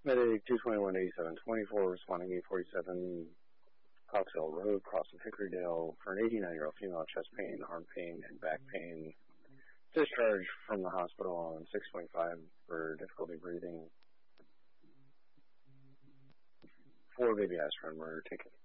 Medic 221-8724, responding 847 Coxhill Road, cross of Hickorydale, for an 89-year-old female, chest pain, arm pain, and back pain. Discharged from the hospital on 625 for difficulty breathing. 4 baby aspirin were taken.